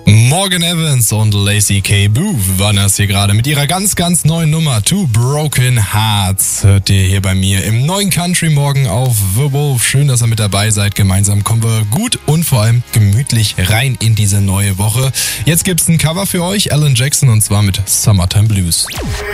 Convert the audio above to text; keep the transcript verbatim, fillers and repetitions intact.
Morgan Evans und Lacey K. Boo waren das hier gerade mit ihrer ganz, ganz neuen Nummer Two Broken Hearts. Hört ihr hier bei mir im neuen Country Morgen auf The Wolf. Schön, dass ihr mit dabei seid. Gemeinsam kommen wir gut und vor allem gemütlich rein in diese neue Woche. Jetzt gibt's ein Cover für euch, Alan Jackson, und zwar mit Summertime Blues.